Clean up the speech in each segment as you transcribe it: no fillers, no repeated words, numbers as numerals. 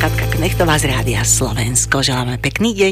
Katka Knechtová z Rádia Slovensko. Želáme pekný deň.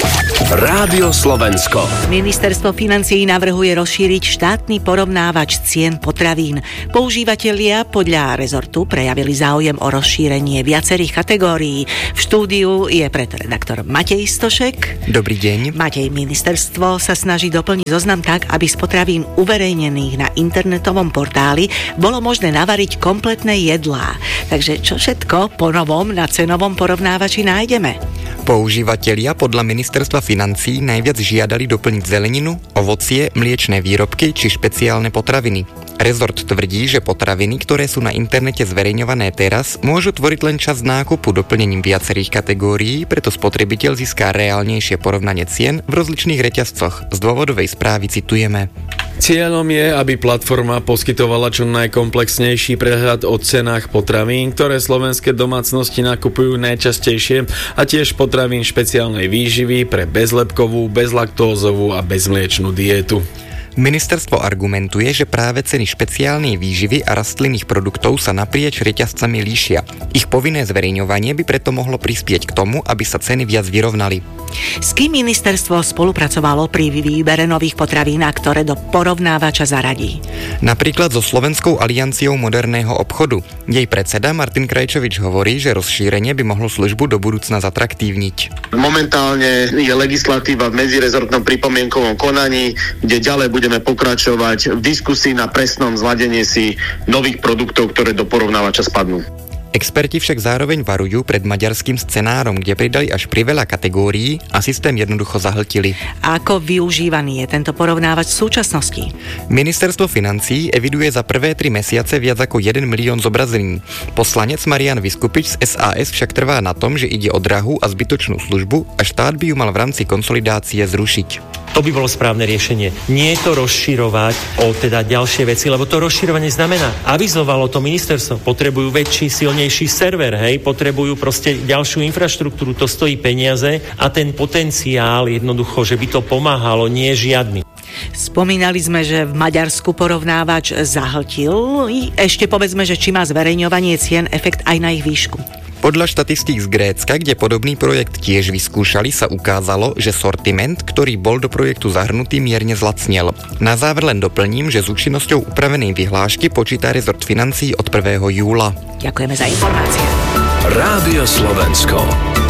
Rádio Slovensko. Ministerstvo financií navrhuje rozšíriť štátny porovnávač cien potravín. Používatelia podľa rezortu prejavili záujem o rozšírenie viacerých kategórií. V štúdiu je preto redaktor Matej Stošek. Dobrý deň. Matej, ministerstvo sa snaží doplniť zoznam tak, aby z potravín uverejnených na internetovom portáli bolo možné navariť kompletné jedlá. Takže čo všetko po novom na cenovom porovnávači nájdeme? Používatelia podľa ministerstva financií najviac žiadali doplniť zeleninu, ovocie, mliečne výrobky či špeciálne potraviny. Rezort tvrdí, že potraviny, ktoré sú na internete zverejňované teraz, môžu tvoriť len časť nákupu doplnením viacerých kategórií, preto spotrebiteľ získa reálnejšie porovnanie cien v rozličných reťazcoch. Z dôvodovej správy citujeme. Cieľom je, aby platforma poskytovala čo najkomplexnejší prehľad o cenách potravín, ktoré slovenské domácnosti nakupujú najčastejšie, a tiež potravín špeciálnej výživy pre bezlepkovú, bezlaktózovú a bezmliečnú dietu. Ministerstvo argumentuje, že práve ceny špeciálnej výživy a rastlinných produktov sa naprieč reťazcami líšia. Ich povinné zverejňovanie by preto mohlo prispieť k tomu, aby sa ceny viac vyrovnali. S kým ministerstvo spolupracovalo pri výbere nových potravín, ktoré do porovnávača zaradí? Napríklad so Slovenskou alianciou moderného obchodu. Jej predseda Martin Krajčovič hovorí, že rozšírenie by mohlo službu do budúcna zatraktívniť. Momentálne je legislatíva v medzirezortnom pripomienkovom konaní, kde ďalej budeme pokračovať v diskusii na presnom zladenie si nových produktov, ktoré do porovnávača spadnú. Experti však zároveň varujú pred maďarským scenárom, kde pridali až priveľa kategórií a systém jednoducho zahltili. A ako využívaný je tento porovnávač v súčasnosti? Ministerstvo financií eviduje za prvé 3 mesiace viac ako 1 milión zobrazení. Poslanec Marian Vyskupič z SAS však trvá na tom, že ide o drahú a zbytočnú službu a štát by ju mal v rámci konsolidácie zrušiť. To by bolo správne riešenie. Nie je to rozširovať o teda ďalšie veci, lebo to rozširovanie znamená, avizovalo to ministerstvo, potrebujú väčší, silnejší server, potrebujú proste ďalšiu infraštruktúru, to stojí peniaze a ten potenciál jednoducho, že by to pomáhalo, nie je žiadny. Spomínali sme, že v Maďarsku porovnávač zahltil. Ešte povedzme, že či má zverejňovanie cien efekt aj na ich výšku. Podľa štatistík z Grécka, kde podobný projekt tiež vyskúšali, sa ukázalo, že sortiment, ktorý bol do projektu zahrnutý, mierne zlacnel. Na záver len doplním, že s účinnosťou upravenej vyhlášky počíta rezort financií od 1. júla. Ďakujeme za informácie. Rádio Slovensko.